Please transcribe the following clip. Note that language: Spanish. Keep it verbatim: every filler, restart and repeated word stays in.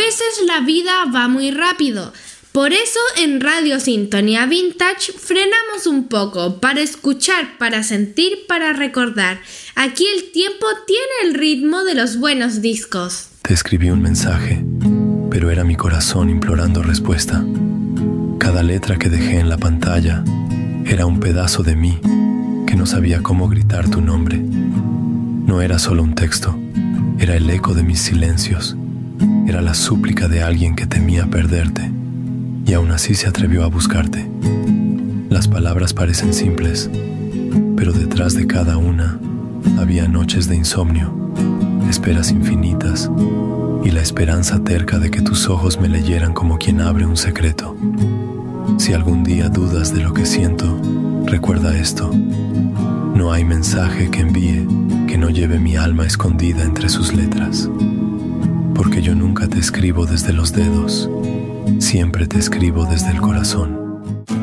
veces la vida va muy rápido. Por eso en Radio Sintonía Vintage frenamos un poco para escuchar, para sentir, para recordar. Aquí el tiempo tiene el ritmo de los buenos discos. Te escribí un mensaje, pero era mi corazón implorando respuesta. Cada letra que dejé en la pantalla era un pedazo de mí que no sabía cómo gritar tu nombre. No era solo un texto, era el eco de mis silencios. Era la súplica de alguien que temía perderte y aún así se atrevió a buscarte. Las palabras parecen simples, pero detrás de cada una había noches de insomnio, esperas infinitas y la esperanza terca de que tus ojos me leyeran como quien abre un secreto. Si algún día dudas de lo que siento, recuerda esto: no hay mensaje que envíe que no lleve mi alma escondida entre sus letras. Porque yo nunca te escribo desde los dedos, siempre te escribo desde el corazón.